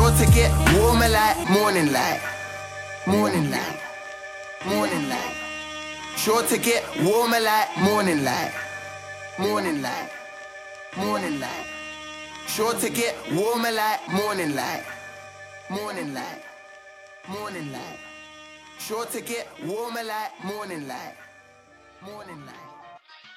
Sure to get warmer like morning light. Morning light. Morning light. Sure to get warmer like morning light. Morning light. Morning light. Sure to get warmer like morning light. Morning light. Morning light. Sure to get warmer like morning light. Morning light.